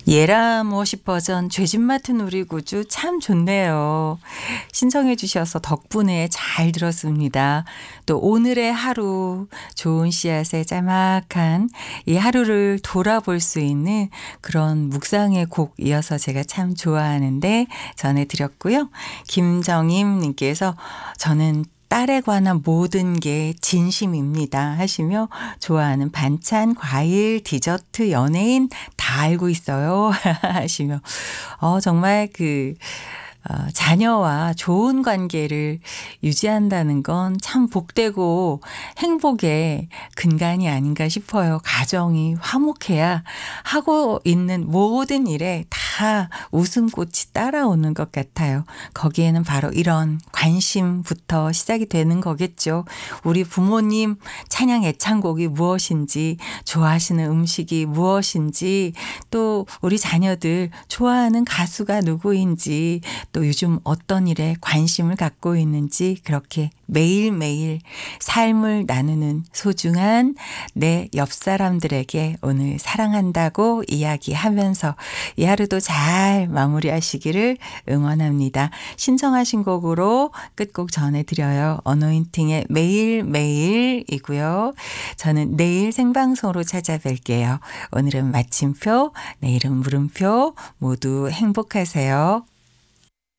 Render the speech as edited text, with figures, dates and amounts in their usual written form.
예람 워십 버전 죄짓 맡은 우리 구주 참 좋네요. 신청해 주셔서 덕분에 잘 들었습니다. 또 오늘의 하루 좋은 씨앗의 짤막한 이 하루를 돌아볼 수 있는 그런 묵상의 곡 이어서 제가 참 좋아하는데 전해드렸고요. 김정임 님께서 저는 딸에 관한 모든 게 진심입니다 하시며 좋아하는 반찬, 과일, 디저트, 연예인 다 알고 있어요 하시며 정말 자녀와 좋은 관계를 유지한다는 건 참 복되고 행복의 근간이 아닌가 싶어요. 가정이 화목해야 하고 있는 모든 일에 다 웃음꽃이 따라오는 것 같아요. 거기에는 바로 이런 관심부터 시작이 되는 거겠죠. 우리 부모님 찬양 애창곡이 무엇인지, 좋아하시는 음식이 무엇인지, 또 우리 자녀들 좋아하는 가수가 누구인지, 또 요즘 어떤 일에 관심을 갖고 있는지 그렇게 매일매일 삶을 나누는 소중한 내 옆 사람들에게 오늘 사랑한다고 이야기하면서 이 하루도 잘 마무리하시기를 응원합니다. 신청하신 곡으로 끝곡 전해드려요. 어노인팅의 매일매일이고요. 저는 내일 생방송으로 찾아뵐게요. 오늘은 마침표, 내일은 물음표 모두 행복하세요.